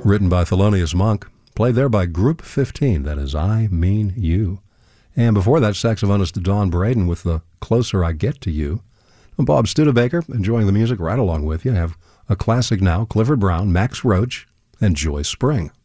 written by Thelonious Monk, played there by Group 15, that is I Mean You. And before that, saxophonist Don Braden with The Closer I Get to You. I'm Bob Studebaker, enjoying the music right along with you. I have a classic now, Clifford Brown, Max Roach, and Joyce Spring.